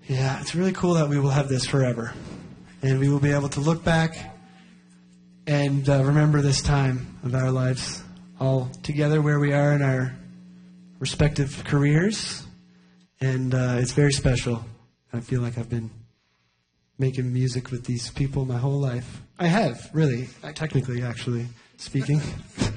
Yeah, it's really cool that we will have this forever. And we will be able to look back and remember this time of our lives all together where we are in our respective careers. And it's very special. I feel like I've been making music with these people my whole life. I have, really. Technically, actually, speaking.